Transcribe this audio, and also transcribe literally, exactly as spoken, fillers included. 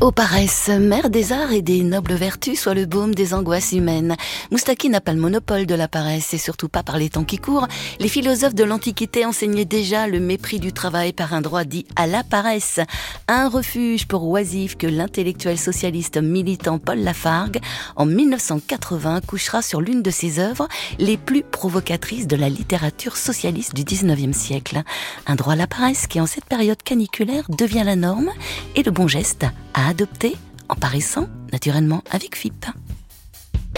Ô paresse, mère des arts et des nobles vertus, soit le baume des angoisses humaines. Moustaki n'a pas le monopole de la paresse, et surtout pas par les temps qui courent. Les philosophes de l'Antiquité enseignaient déjà le mépris du travail par un droit dit à la paresse. Un refuge pour oisifs que l'intellectuel socialiste militant Paul Lafargue, en mille neuf cent quatre-vingts, couchera sur l'une de ses œuvres les plus provocatrices de la littérature socialiste du dix-neuvième siècle. Un droit à la paresse qui, en cette période caniculaire, devient la norme et le bon geste à adopter en paraissant naturellement avec F I P.